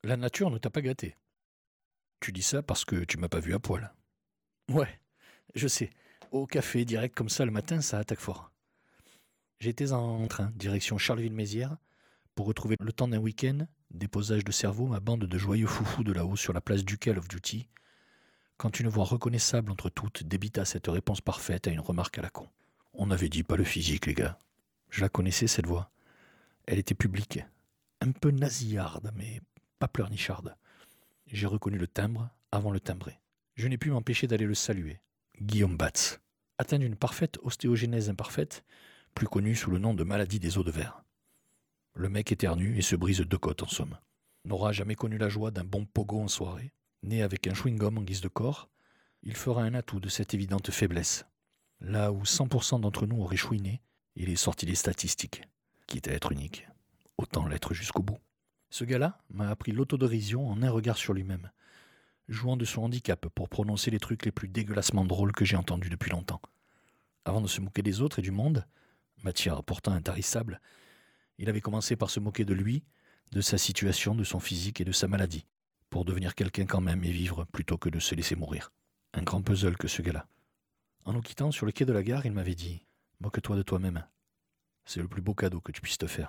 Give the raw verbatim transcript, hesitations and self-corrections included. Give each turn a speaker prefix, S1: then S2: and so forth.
S1: La nature ne t'a pas gâté. Tu dis ça parce que tu m'as pas vu à poil. Ouais, je sais. Au café, direct comme ça le matin, ça attaque fort. J'étais en train, direction Charleville-Mézières, pour retrouver le temps d'un week-end, déposage de cerveau, ma bande de joyeux foufous de là-haut sur la place du Call of Duty, quand une voix reconnaissable entre toutes débita cette réponse parfaite à une remarque à la con. On avait dit pas le physique, les gars. Je la connaissais, cette voix. Elle était publique. Un peu nasillarde, mais pas pleurnicharde. J'ai reconnu le timbre avant le timbré. Je n'ai pu m'empêcher d'aller le saluer. Guillaume Batz, atteint d'une parfaite ostéogenèse imparfaite, plus connu sous le nom de maladie des os de verre. Le mec éternue et se brise deux côtes en somme. N'aura jamais connu la joie d'un bon pogo en soirée. Né avec un chewing-gum en guise de corps, il fera un atout de cette évidente faiblesse. Là où cent pour cent d'entre nous auraient chouiné, il est sorti des statistiques. Quitte à être unique, autant l'être jusqu'au bout. Ce gars-là m'a appris l'autodérision en un regard sur lui-même, jouant de son handicap pour prononcer les trucs les plus dégueulassement drôles que j'ai entendus depuis longtemps. Avant de se moquer des autres et du monde, matière pourtant intarissable, il avait commencé par se moquer de lui, de sa situation, de son physique et de sa maladie, pour devenir quelqu'un quand même et vivre plutôt que de se laisser mourir. Un grand puzzle que ce gars-là. En nous quittant sur le quai de la gare, il m'avait dit « Moque-toi de toi-même. C'est le plus beau cadeau que tu puisses te faire. »